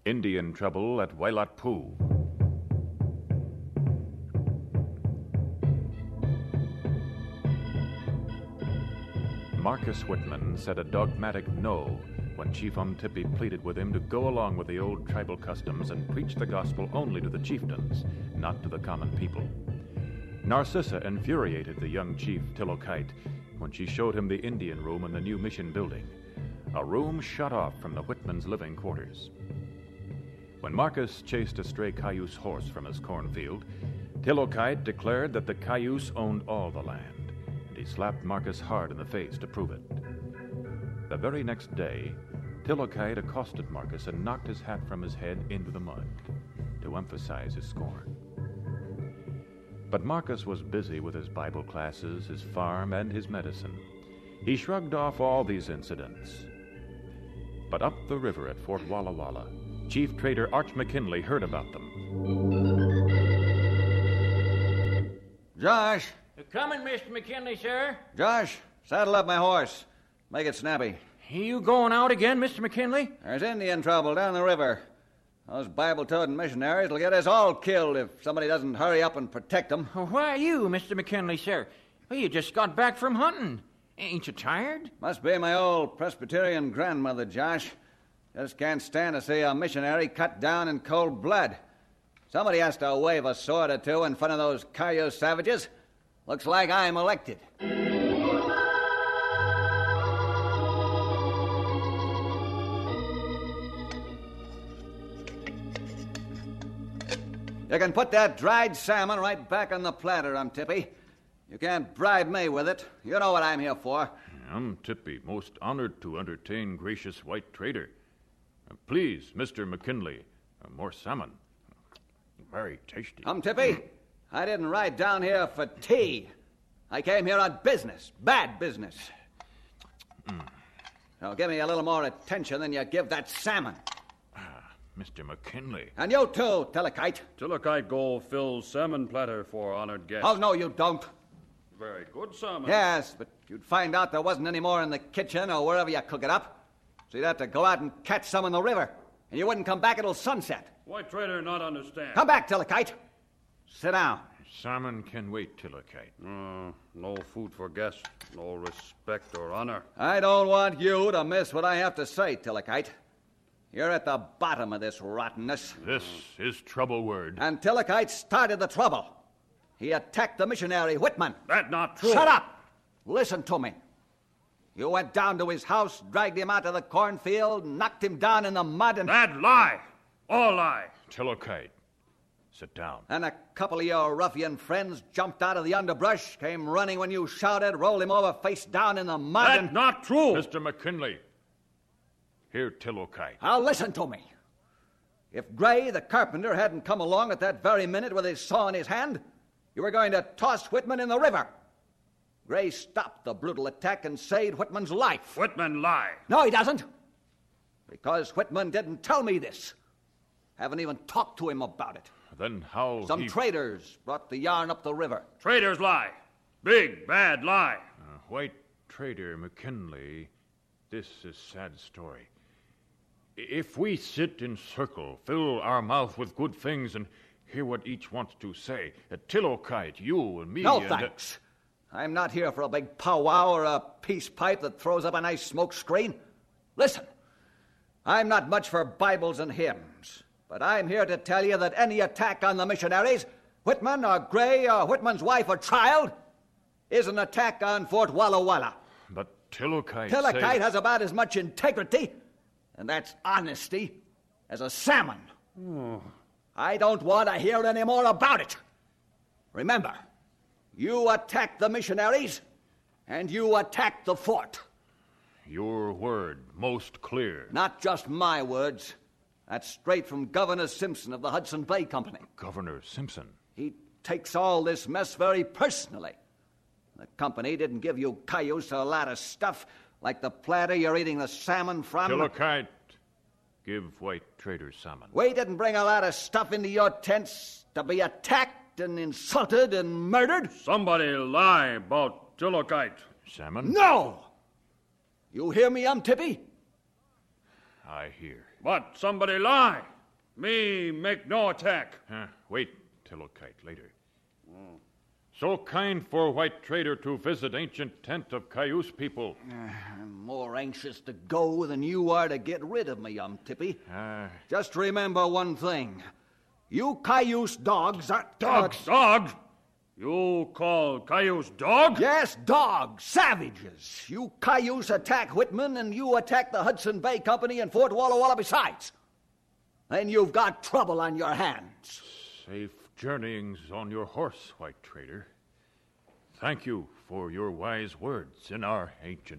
Indian Trouble at Wailatpu. Marcus Whitman said a dogmatic no when Chief Umtipi pleaded with him to go along with the old tribal customs and preach the gospel only to the chieftains, not to the common people. Narcissa infuriated the young chief Tilokite when she showed him the Indian room in the new mission building, a room shut off from the Whitmans' living quarters. When Marcus chased a stray cayuse horse from his cornfield, Tilokite declared that the cayuse owned all the land, and he slapped Marcus hard in the face to prove it. The very next day, Tilokite accosted Marcus and knocked his hat from his head into the mud to emphasize his scorn. But Marcus was busy with his Bible classes, his farm, and his medicine. He shrugged off all these incidents. But up the river at Fort Walla Walla, Chief Trader Arch McKinley heard about them. Josh! You coming, Mr. McKinley, sir? Josh, saddle up my horse. Make it snappy. You going out again, Mr. McKinley? There's Indian trouble down the river. Those Bible-toting missionaries will get us all killed if somebody doesn't hurry up and protect them. Why you, Mr. McKinley, sir? Well, you just got back from hunting. Ain't you tired? Must be my old Presbyterian grandmother, Josh. Just can't stand to see a missionary cut down in cold blood. Somebody has to wave a sword or two in front of those cayuse savages. Looks like I'm elected. You can put that dried salmon right back on the platter, Umtipi. You can't bribe me with it. You know what I'm here for. Umtipi, most honored to entertain gracious white trader. Please, Mr. McKinley, more salmon. Very tasty. Umtipi, I didn't ride down here for tea. I came here on business, bad business. Now give me a little more attention than you give that salmon. Mr. McKinley. And you too, Tilokite. Tilokite go fill salmon platter for honored guests. Oh, no, you don't. Very good salmon. Yes, but you'd find out there wasn't any more in the kitchen or wherever you cook it up. So you'd have to go out and catch some in the river. And you wouldn't come back until sunset. White trader not understand. Come back, Tilokite. Sit down. Salmon can wait, Tilokite. No food for guests. No respect or honor. I don't want you to miss what I have to say, Tilokite. You're at the bottom of this rottenness. This is trouble word. And Tilokite started the trouble. He attacked the missionary, Whitman. That not true. Shut up! Listen to me. You went down to his house, dragged him out of the cornfield, knocked him down in the mud, and... That lie! All lie! Tilokite, sit down. And a couple of your ruffian friends jumped out of the underbrush, came running when you shouted, rolled him over face down in the mud, That not true! Mr. McKinley, hear Tilokite. Now listen to me. If Gray, the carpenter, hadn't come along at that very minute with his saw in his hand, you were going to toss Whitman in the river. Gray stopped the brutal attack and saved Whitman's life. Whitman lie. No, he doesn't. Because Whitman didn't tell me this. Haven't even talked to him about it. Then how Some traders brought the yarn up the river. Traders lie. Big, bad lie. White trader McKinley, this is sad story. If we sit in circle, fill our mouth with good things, and hear what each wants to say, Tilokite, you and me... No, thanks. I'm not here for a big powwow or a peace pipe that throws up a nice smoke screen. Listen, I'm not much for Bibles and hymns, but I'm here to tell you that any attack on the missionaries, Whitman or Gray or Whitman's wife or child, is an attack on Fort Walla Walla. But Tilokite Tilokite has about as much integrity, and that's honesty, as a salmon. I don't want to hear any more about it. Remember, you attacked the missionaries, and you attacked the fort. Your word, most clear. Not just my words. That's straight from Governor Simpson of the Hudson Bay Company. Governor Simpson? He takes all this mess very personally. The company didn't give you cayuse a lot of stuff like the platter you're eating the salmon from. Tilokite, give white trader salmon. We didn't bring a lot of stuff into your tents to be attacked and insulted and murdered. Somebody lie about Tilokite. Salmon? No! You hear me, Umtipi? I hear. But somebody lie. Me make no attack. Wait, Tillokite, later. So kind for white trader to visit ancient tent of Cayuse people. I'm more anxious to go than you are to get rid of me, Tippy. Just remember one thing. You Cayuse dogs are... Dogs? Dog? You call Cayuse dog? Yes, dogs. Savages. You Cayuse attack Whitman, and you attack the Hudson Bay Company and Fort Walla Walla besides. Then you've got trouble on your hands. Safe journeyings on your horse, white trader. Thank you for your wise words in our ancient